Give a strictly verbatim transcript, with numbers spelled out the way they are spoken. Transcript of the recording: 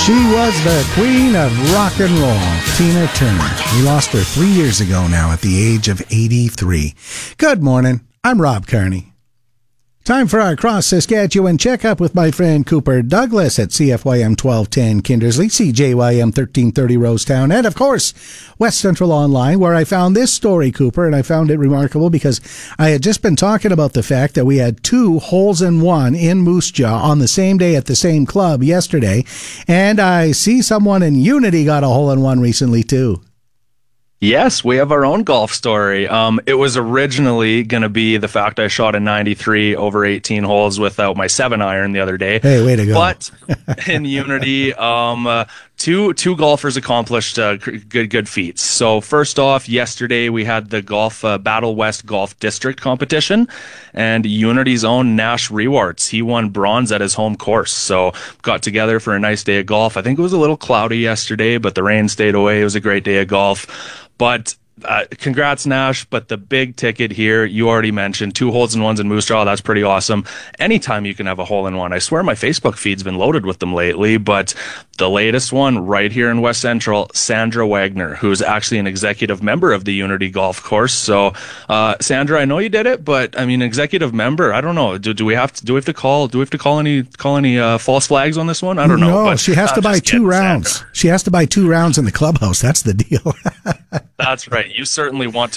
She was the queen of rock and roll, Tina Turner. We lost her three years ago now at the age of eighty-three. Good morning. I'm Rob Kearney. Time for our Cross Saskatchewan checkup with my friend Cooper Douglas at C F Y M twelve ten Kindersley, C J Y M thirteen thirty Rosetown, and of course, West Central Online, where I found this story, Cooper, and I found it remarkable because I had just been talking about the fact that we had two holes in one in Moose Jaw on the same day at the same club yesterday, and I see someone in Unity got a hole in one recently too. Yes, we have our own golf story. Um, it was originally going to be the fact I shot a ninety-three over eighteen holes without my seven iron the other day. Hey, way to go. But in Unity, um, uh, two two golfers accomplished uh, good good feats. So first off, yesterday we had the golf uh, Battle West Golf District competition, and Unity's own Nash Rewarts. He won bronze at his home course. So got together for a nice day of golf. I think it was a little cloudy yesterday, but the rain stayed away. It was a great day of golf. But uh, congrats, Nash. But the big ticket here, you already mentioned, two holes in ones in Moose Jaw. That's pretty awesome. Anytime you can have a hole in one. I swear my Facebook feed's been loaded with them lately. But the latest one right here in West Central, Sandra Wagner, who's actually an executive member of the Unity Golf Course. So, uh, Sandra, I know you did it, but I mean, executive member. I don't know. Do, do we have to? Do we have to call? Do we have to call any call any uh, false flags on this one? I don't know. No, but she has to buy two rounds. Sandra. She has to buy two rounds in the clubhouse. That's the deal. That's right. You certainly want to